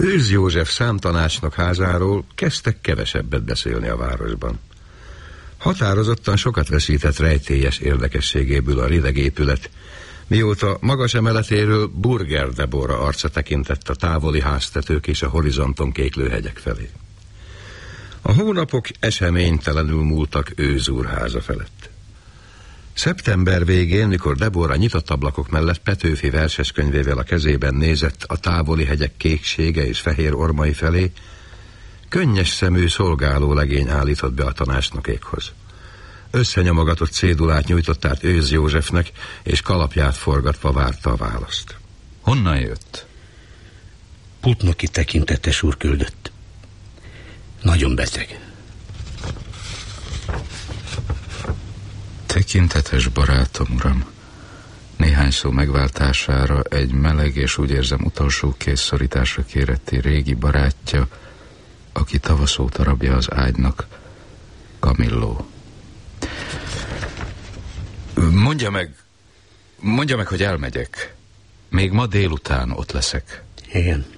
Őz József számtanácsnok házáról kezdtek kevesebbet beszélni a városban. Határozottan sokat veszített rejtélyes érdekességéből a rideg épület, mióta magas emeletéről Burger Debora arca tekintett a távoli háztetők és a horizonton kéklő hegyek felé. A hónapok eseménytelenül múltak Őz úrháza felett. Szeptember végén, mikor Debora nyitott ablakok mellett Petőfi verseskönyvével a kezében nézett a távoli hegyek kéksége és fehér ormai felé, könnyes szemű szolgáló legény állított be a tanácsnokékhoz. Összenyomogatott cédulát nyújtott át Őz Józsefnek, és kalapját forgatva várta a választ. Honnan jött? Putnoki tekintetes úr küldött. Nagyon beteg. Tekintetes barátom, uram. Néhány szó megváltására egy meleg és úgy érzem utolsó készszorításra kéretti régi barátja, aki tavasz óta rabja az ágynak, Camillo. Mondja meg, hogy elmegyek. Még ma délután ott leszek. Igen.